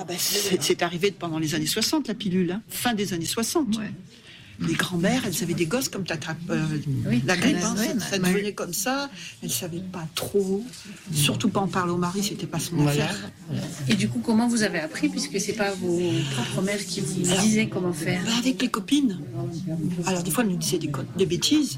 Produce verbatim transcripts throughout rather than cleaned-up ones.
Ah ben, c'est, c'est arrivé pendant les années soixante, la pilule, hein. Fin des années soixante. Ouais. Les grand-mères, elles avaient des gosses comme t'attrapes euh, oui, la grippe, hein, ouais, ça, ça devenait ouais. comme ça. Elles ne savaient pas trop, surtout pas en parler au mari, c'était pas son voilà. affaire. Et du coup, comment vous avez appris, puisque c'est pas vos propres mères qui vous Alors, disaient comment faire? Bah avec les copines. Alors des fois, elles nous disaient des, des bêtises.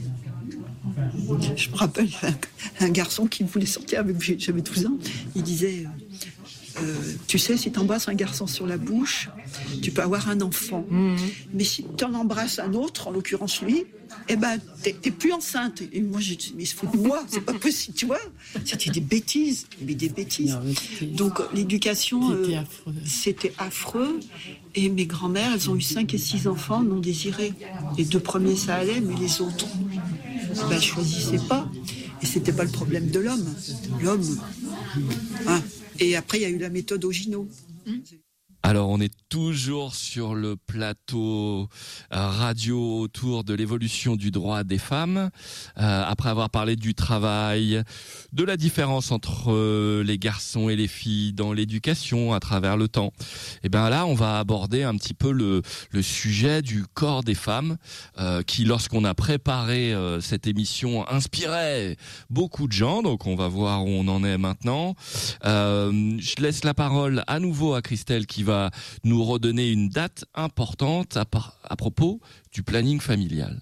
Je me rappelle un, un garçon qui voulait sortir avec, j'avais douze ans, il disait... Euh, tu sais, si tu embrasses un garçon sur la bouche, tu peux avoir un enfant. Mmh. Mais si tu en embrasses un autre, en l'occurrence lui, eh ben, t'es, t'es plus enceinte. Et moi, j'ai dit, mais il se fout de moi, c'est pas possible, tu vois. C'était des bêtises, mais des bêtises. Non, mais donc, l'éducation, c'était, euh, affreux. c'était affreux. Et mes grand-mères, elles ont eu cinq et six enfants non désirés. Les deux premiers, ça allait, mais les autres, ben, elles choisissaient pas. Et c'était pas le problème de l'homme. L'homme, hein. Et après, il y a eu la méthode Ogino. Alors, on est toujours sur le plateau radio autour de l'évolution du droit des femmes. Euh, après avoir parlé du travail, de la différence entre les garçons et les filles dans l'éducation à travers le temps. Et ben là, on va aborder un petit peu le, le sujet du corps des femmes, euh, qui, lorsqu'on a préparé euh, cette émission, inspirait beaucoup de gens. Donc, on va voir où on en est maintenant. Euh, je laisse la parole à nouveau à Christelle qui va nous redonner une date importante à, par, à propos du planning familial.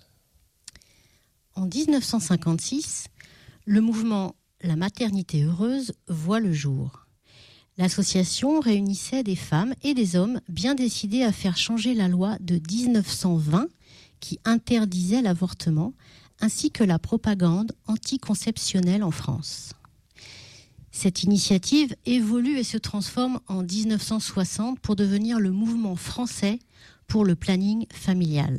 En dix-neuf cent cinquante-six, le mouvement La maternité heureuse voit le jour. L'association réunissait des femmes et des hommes bien décidés à faire changer la loi de dix-neuf cent vingt qui interdisait l'avortement, ainsi que la propagande anticonceptionnelle en France. Cette initiative évolue et se transforme en dix-neuf cent soixante pour devenir le mouvement français pour le planning familial.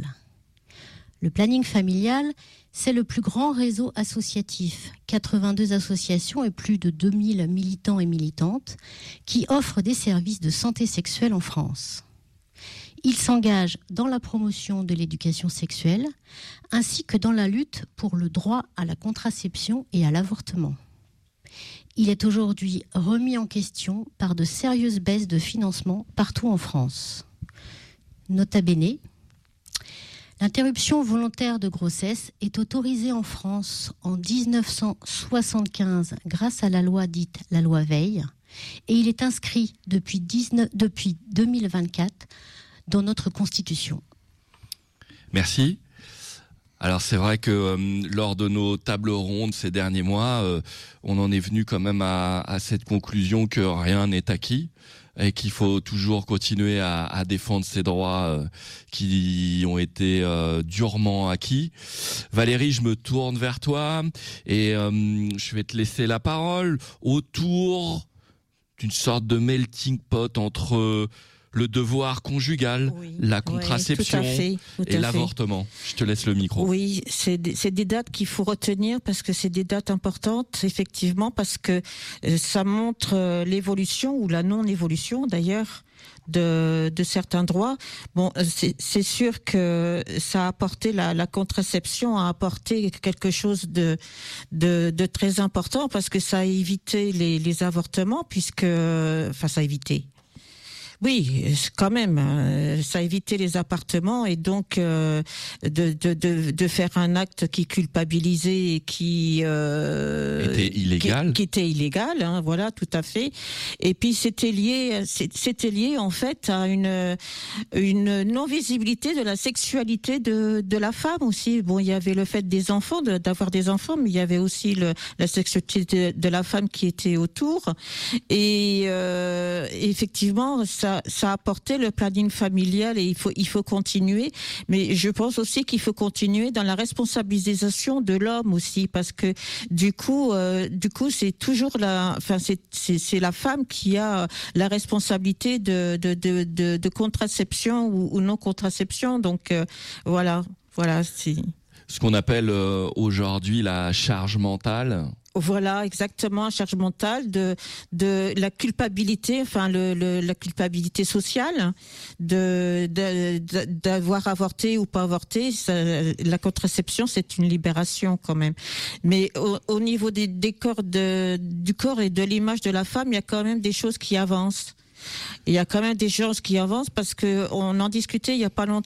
Le planning familial, c'est le plus grand réseau associatif, quatre-vingt-deux associations et plus de deux mille militants et militantes qui offrent des services de santé sexuelle en France. Il s'engage dans la promotion de l'éducation sexuelle ainsi que dans la lutte pour le droit à la contraception et à l'avortement. Il est aujourd'hui remis en question par de sérieuses baisses de financement partout en France. Nota bene, l'interruption volontaire de grossesse est autorisée en France en dix-neuf cent soixante-quinze grâce à la loi dite la loi Veil, et il est inscrit depuis, dix-neuf, depuis deux mille vingt-quatre dans notre Constitution. Merci. Alors c'est vrai que euh, lors de nos tables rondes ces derniers mois, euh, on en est venu quand même à, à cette conclusion que rien n'est acquis et qu'il faut toujours continuer à, à défendre ces droits euh, qui ont été euh, durement acquis. Valérie, je me tourne vers toi et euh, je vais te laisser la parole autour d'une sorte de melting pot entre euh, le devoir conjugal, oui, la contraception oui, tout à fait, tout et l'avortement. Fait. Je te laisse le micro. Oui, c'est des, c'est des dates qu'il faut retenir parce que c'est des dates importantes, effectivement, parce que euh, ça montre euh, l'évolution ou la non-évolution d'ailleurs de, de certains droits. Bon, c'est, c'est sûr que ça a apporté la, la contraception a apporté quelque chose de, de, de très important parce que ça a évité les, les avortements puisque, enfin, ça a évité. Oui, quand même, ça a évité les appartements et donc euh, de, de de de faire un acte qui culpabilisait et qui euh, était illégal, qui, qui était illégal, hein, voilà, tout à fait. Et puis c'était lié, c'était lié en fait à une une non visibilité de la sexualité de de la femme aussi. Bon, il y avait le fait des enfants, de, d'avoir des enfants, mais il y avait aussi le la sexualité de, de la femme qui était autour. Et euh, effectivement, ça ça a apporté le planning familial et il faut il faut continuer, mais je pense aussi qu'il faut continuer dans la responsabilisation de l'homme aussi parce que du coup euh, du coup c'est toujours la enfin c'est c'est c'est la femme qui a la responsabilité de de de de, de contraception ou, ou non contraception, donc euh, voilà voilà c'est ce qu'on appelle euh, aujourd'hui la charge mentale. Voilà, exactement, charge mentale de de la culpabilité, enfin le, le la culpabilité sociale de, de, de d'avoir avorté ou pas avorté. Ça, la contraception, c'est une libération quand même. Mais au, au niveau des, des corps de du corps et de l'image de la femme, il y a quand même des choses qui avancent. Il y a quand même des choses qui avancent parce que on en discutait il y a pas longtemps